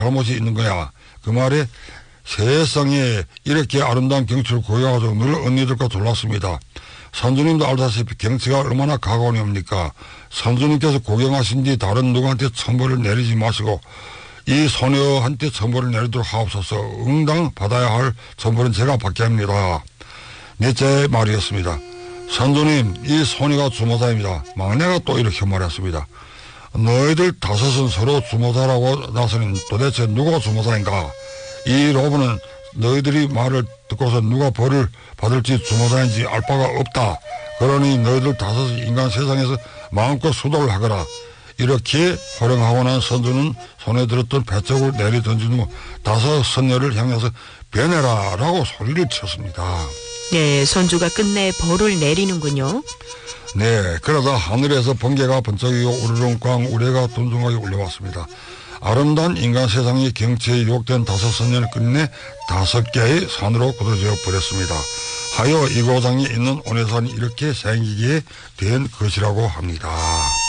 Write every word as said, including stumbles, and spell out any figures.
잘못이 있는 거야. 그 말에 세상에 이렇게 아름다운 경치를 구해가지고 늘 언니들과 졸랐습니다. 선주님도 알다시피 경치가 얼마나 가까우니 옵니까? 선주님께서 구경하신 뒤 다른 누구한테 천벌을 내리지 마시고 이 소녀한테 천벌을 내리도록 하옵소서. 응당 받아야 할 천벌은 제가 받게 합니다. 넷째 말이었습니다. 선주님, 이 소녀가 주모자입니다. 막내가 또 이렇게 말했습니다. 너희들 다섯은 서로 주모자라고 나서는 도대체 누가 주모자인가? 이 로브는 너희들이 말을 듣고서 누가 벌을 받을지 주모자인지 알 바가 없다. 그러니 너희들 다섯이 인간 세상에서 마음껏 수도를 하거라. 이렇게 호령하고 난 선주는 손에 들었던 배척을 내리 던진 후 다섯 선녀를 향해서 변해라 라고 소리를 쳤습니다. 네, 선주가 끝내 벌을 내리는군요. 네, 그러다 하늘에서 번개가 번쩍이고 우르릉꽝 우레가 둔둥하게 울려왔습니다. 아름다운 인간 세상의 경치에 유혹된 다섯 선녀를 끝내 다섯 개의 산으로 굳어져 버렸습니다. 하여 이 고장이 있는 온해산이 이렇게 생기게 된 것이라고 합니다.